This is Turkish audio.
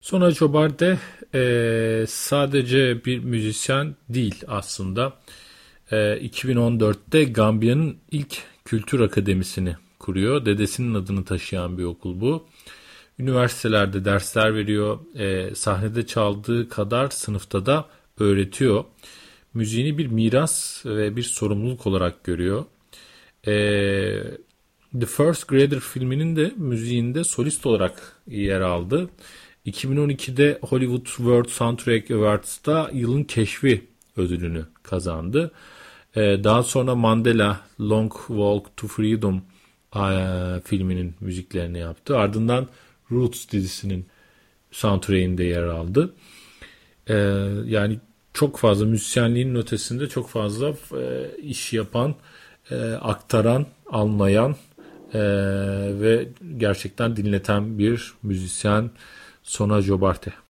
Sona Jobarde sadece bir müzisyen değil aslında. 2014'te Gambiya'nın ilk kültür akademisini kuruyor. Dedesinin adını taşıyan bir okul bu. Üniversitelerde dersler veriyor. Sahnede çaldığı kadar sınıfta da öğretiyor. Müziğini bir miras ve bir sorumluluk olarak görüyor. The First Grader filminin de müziğinde solist olarak yer aldı. 2012'de Hollywood World Soundtrack Awards'ta yılın keşfi ödülünü kazandı. Daha sonra Mandela, Long Walk to Freedom filminin müziklerini yaptı. Ardından Roots dizisinin soundtrack'inde yer aldı. Yani çok fazla müzisyenliğin ötesinde çok fazla iş yapan, aktaran, anlayan ve gerçekten dinleten bir müzisyen Sona Jobarde.